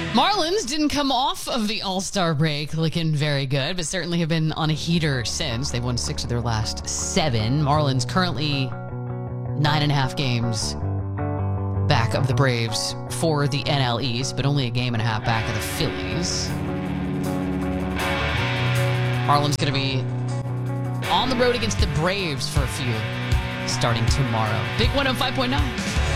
Marlins didn't come off of the All-Star break looking very good, but certainly have been on a heater since. They've won 6 of their last 7. Marlins currently 9.5 games back of the Braves for the NL East, but only a game and a half back of the Phillies. Marlins going to be on the road against the Braves for a few starting tomorrow. Big 105.9.